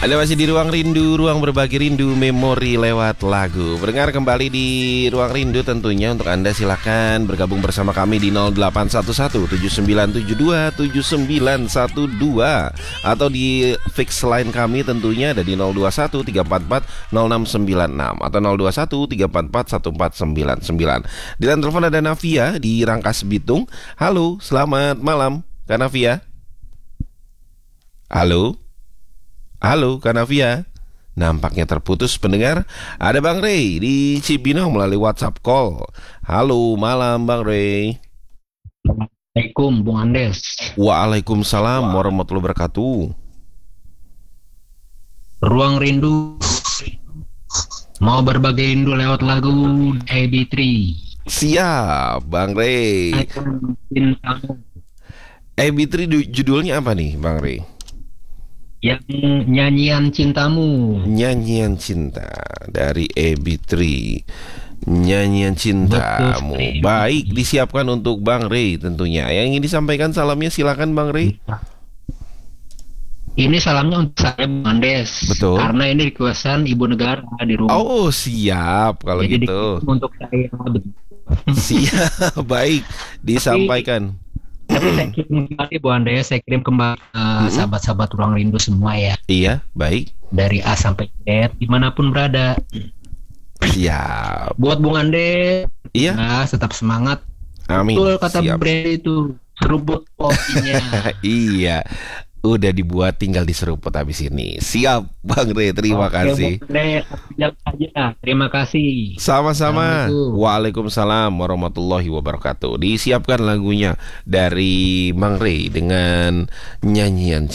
Anda masih di Ruang Rindu, ruang berbagi rindu, memori lewat lagu. Berdengar kembali di Ruang Rindu tentunya. Untuk Anda silakan bergabung bersama kami di 0811-7972-7912 atau di fix line kami tentunya ada di 021-344-0696 atau 021-344-1499. Di line telepon ada Navia di Rangkas Bitung. Halo, selamat malam Kak Navia. Halo. Halo, Kak Navia. Nampaknya terputus pendengar. Ada Bang Rey di Cibinong melalui WhatsApp call. Halo, malam Bang Rey. Assalamualaikum, Bung Andes. Waalaikumsalam warahmatullahi wabarakatuh. Ruang Rindu mau berbagi rindu lewat lagu AB3. Siap, Bang Rey. AB3 judulnya apa nih, Bang Rey? Yang nyanyian cintamu. Nyanyian cinta dari AB3. Nyanyian cintamu. Betul. Baik, disiapkan untuk Bang Rey tentunya. Yang ingin disampaikan salamnya silakan Bang Rey. Ini salamnya untuk saya, Bung Andes. Betul. Karena ini requestan ibu negara di rumah. Oh, siap kalau Jadi gitu. dikirim untuk saya. Siap, baik, disampaikan. Tapi saya kirim kembali, Bu Andes. Saya kirim kembali sahabat-sahabat Ruang Rindu semua ya. Iya, baik. Dari A sampai Z, dimanapun berada. Siap. Buat Bung Andes, Iya. nah, tetap semangat. Amin. Betul kata Siap. Bre itu, seruput kopinya. Iya. Udah dibuat, tinggal diseruput habis ini. Siap, Bang Rey. Terima Oke, kasih. Bung Andes, siap saja. Terima kasih. Sama-sama. Assalamualaikum. Waalaikumsalam warahmatullahi wabarakatuh. Disiapkan lagunya dari Bang Rey dengan nyanyian